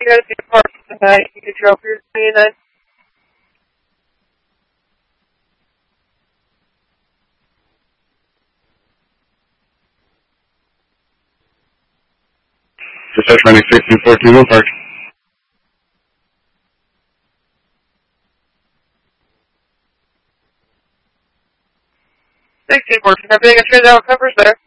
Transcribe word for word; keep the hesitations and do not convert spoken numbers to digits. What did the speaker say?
you guys need a park tonight. You can drop your twenty-nine. Dispatch running sixteen fourteen, one park. sixteen fourteen, I'm being a straight out coverage there.